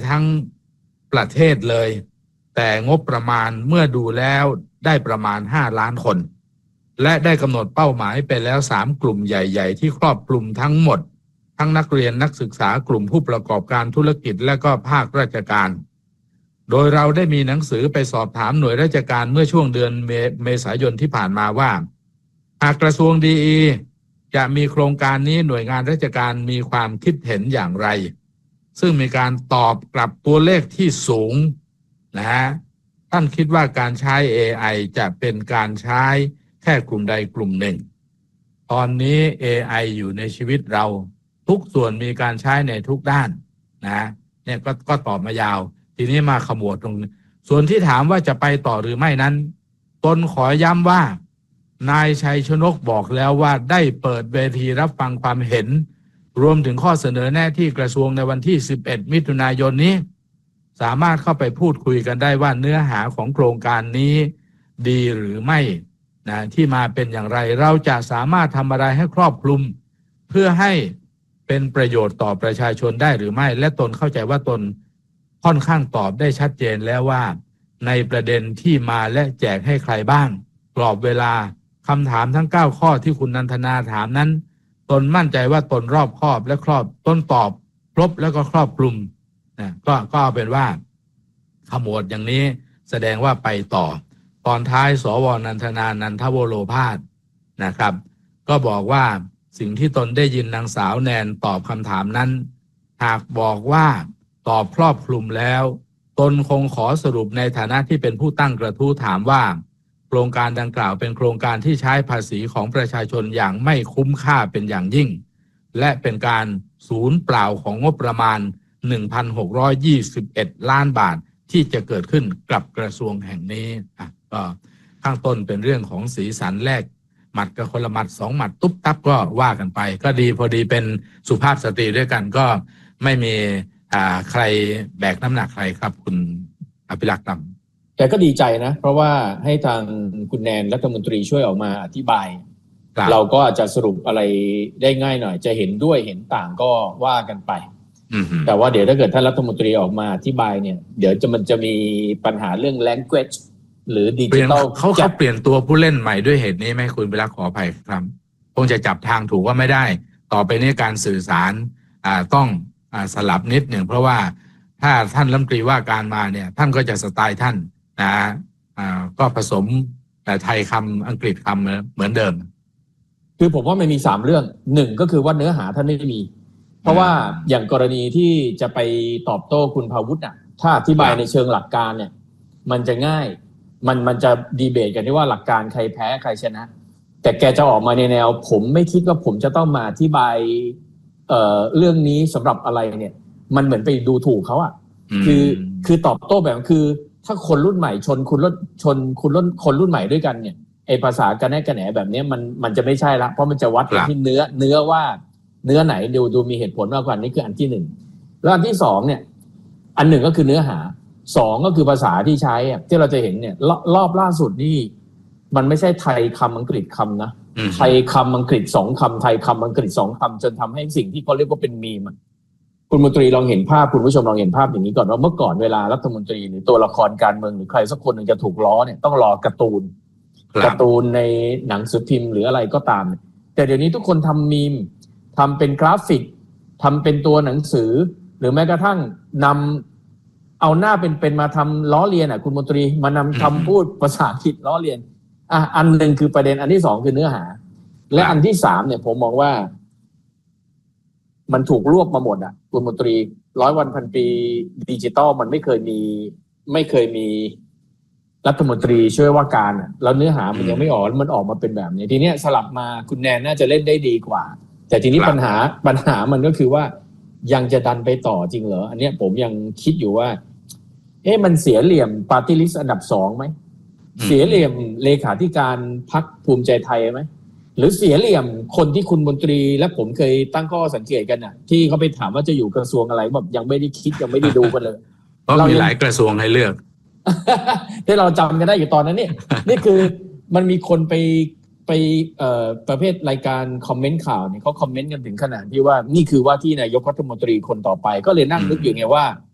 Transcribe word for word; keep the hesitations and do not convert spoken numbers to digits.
ทั้งประเทศเลยแต่งบประมาณเมื่อดูแล้วได้ประมาณห้าล้านคนและได้กำหนดเป้าหมายไปแล้วสามกลุ่มใหญ่ๆที่ครอบคลุมทั้งหมดทั้งนักเรียนนักศึกษากลุ่มผู้ประกอบการธุรกิจและก็ภาคราชการโดยเราได้มีหนังสือไปสอบถามหน่วยราชการเมื่อช่วงเดือนเมษายนที่ผ่านมาว่าหากกระทรวงดีอีจะมีโครงการนี้หน่วยงานราชการมีความคิดเห็นอย่างไรซึ่งมีการตอบกลับตัวเลขที่สูงนะฮะท่านคิดว่าการใช้ เอ ไอ จะเป็นการใช้แค่กลุ่มใดกลุ่มหนึ่งตอนนี้ เอ ไอ อยู่ในชีวิตเราทุกส่วนมีการใช้ในทุกด้านนะเนี่ยก็ก็ตอบมายาวทีนี้มาขมวดตรงส่วนที่ถามว่าจะไปต่อหรือไม่นั้นตนขอย้ำว่านายชัยชนกบอกแล้วว่าได้เปิดเวทีรับฟังความเห็นรวมถึงข้อเสนอแนะที่กระทรวงในวันที่สิบเอ็ดมิถุนายนนี้สามารถเข้าไปพูดคุยกันได้ว่าเนื้อหาของโครงการนี้ดีหรือไม่นะที่มาเป็นอย่างไรเราจะสามารถทำอะไรให้ครอบคลุมเพื่อให้เป็นประโยชน์ต่อประชาชนได้หรือไม่และตนเข้าใจว่าตนค่อนข้างตอบได้ชัดเจนแล้วว่าในประเด็นที่มาและแจกให้ใครบ้างกรอบเวลาคำถามทั้งเก้าข้อที่คุณนันทนาถามนั้นตนมั่นใจว่าตนรอบคอบและครอบต้นตอบครบแล้วก็ครอบคลุมนะก็ก็เป็นว่าขมวดอย่างนี้แสดงว่าไปต่อตอนท้ายสวนันทนานันทโวโรภาสนะครับก็บอกว่าสิ่งที่ตนได้ยินนางสาวแนนตอบคำถามนั้นหากบอกว่าตอบครอบคลุมแล้วตนคงขอสรุปในฐานะที่เป็นผู้ตั้งกระทู้ถามว่าโครงการดังกล่าวเป็นโครงการที่ใช้ภาษีของประชาชนอย่างไม่คุ้มค่าเป็นอย่างยิ่งและเป็นการสูญเปล่าของงบประมาณ หนึ่งพันหกร้อยยี่สิบเอ็ด ล้านบาทที่จะเกิดขึ้นกับกระทรวงแห่งนี้อ่ะก็ข้างต้นเป็นเรื่องของสีสันแรกหมัดกับคนละหมัดสองหมัดตุ๊บตับก็ว่ากันไปก็ดีพอดีเป็นสุภาพสตรีด้วยกันก็ไม่มีอ่าใครแบกน้ำหนักใครครับคุณอภิรักษ์ครับแต่ก็ดีใจนะเพราะว่าให้ทางคุณแนนรัฐมนตรีช่วยออกมาอธิบายเราก็อาจจะสรุปอะไรได้ง่ายหน่อยจะเห็นด้วยเห็นต่างก็ว่ากันไปแต่ว่าเดี๋ยวถ้าเกิดท่านรัฐมนตรีออกมาอธิบายเนี่ยเดี๋ยวจะมันจะมีปัญหาเรื่อง language หรือ digital เขาเขาเปลี่ยนตัวผู้เล่นใหม่ด้วยเหตุนี้ไหมคุณอภิรักษ์ขออภัยครับคงจะจับทางถูกว่าไม่ได้ต่อไปนี้การสื่อสารอ่าต้องอ่าสลับนิดหนึ่งเพราะว่าถ้าท่านรัฐมนตรีว่าการมาเนี่ยท่านก็จะสไตล์ท่านนะอ่าก็ผสมแต่ไทยคำอังกฤษคำเหมือนเดิมคือผมว่ามันมีสามเรื่องหนึ่งก็คือว่าเนื้อหาท่านไม่มีเพราะว่าอย่างกรณีที่จะไปตอบโต้คุณภาวุฒิอ่ะถ้าอธิบายในเชิงหลักการเนี่ยมันจะง่ายมันมันจะดีเบตกันที่ว่าหลักการใครแพ้ใครชนะแต่แกจะออกมาในแนวผมไม่คิดว่าผมจะต้องมาอธิบายเอ่อเรื่องนี้สำหรับอะไรเนี่ยมันเหมือนไปดูถูกเขาอ่ะคือคือตอบโต้แบบคือถ้าคนรุ่นใหม่ชนคุณรุ่นชนคุณรุ่นคนรุ่นใหม่ด้วยกันเนี่ยไอภาษากระแนกกระแหนแบบนี้มันมันจะไม่ใช่ละเพราะมันจะวัดที่เนื้อเนื้อว่าเนื้อไหนดูดูมีเหตุผลมากกว่านี่คืออันที่หนึ่งแล้วอันที่สองเนี่ยอันหนึ่งก็คือเนื้อหาสองก็คือภาษาที่ใช้ที่เราจะเห็นเนี่ยรอบล่าสุดนี่มันไม่ใช่ไทยคำอังกฤษคำนะไทยคำอังกฤษสองคำไทยคำอังกฤษสองคำจนทำให้สิ่งที่เขาเรียกว่าเป็นมีมคุณมนตรีลองเห็นภาพคุณผู้ชมลองเห็นภาพอย่างนี้ก่อนว่าเมื่อก่อนเวลารัฐมนตรีหรือตัวละครการเมืองหรือใครสักคนหนึ่งจะถูกล้อเนี่ยต้องรอการ์ตูนการ์ตูนในหนังสือพิมพ์หรืออะไรก็ตามแต่เดี๋ยวนี้ทุกคนทำมีมทำเป็นกราฟิกทำเป็นตัวหนังสือหรือแม้กระทั่งนำเอาหน้าเป็นๆมาทำล้อเลียนอ่ะคุณมนตรีมานำคำพูดภาษาอังกฤษล้อเลียนอ่ะอันหนึ่งคือประเด็นอันที่สองคือเนื้อหาและอันที่สามเนี่ยผมมองว่ามันถูกรวบมาหมดอ่ะคุณมนตรีร้อยวันพันปีดิจิตอลมันไม่เคยมีไม่เคยมีรัฐมนตรีช่วยว่าการอ่ะแล้วเนื้อหามันยังไม่ออกมันออกมาเป็นแบบนี้ทีเนี้ยสลับมาคุณแนนน่าจะเล่นได้ดีกว่าแต่ทีนี้ปัญหาปัญหามันก็คือว่ายังจะดันไปต่อจริงเหรออันเนี้ยผมยังคิดอยู่ว่าเอ๊ะมันเสียเหลี่ยมปาร์ตี้ลิสต์อันดับสองไหมเสียเหลี่ยมเลขาธิการพรรคภูมิใจไทยไหมหรือเสียเหลี่ยมคนที่คุณมนตรีและผมเคยตั้งข้อสังเกตกันน่ะที่เขาไปถามว่าจะอยู่กระทรวงอะไรแบบยังไม่ได้คิดยังไม่ได้ดูกันเลยเพราะมีหลายกระทรวงให้เลือกที่เราจำกันได้อยู่ตอนนั้นเนี่ยนี่คือมันมีคนไปไปเอ่อประเภทรายการคอมเมนต์ข่าวเนี่ยเขาคอมเมนต์กันถึงขนาดที่ว่านี่คือว่าที่นายกรัฐมนตรีคนต่อไปก็เลยนั่งนึกอยู่ไงว่า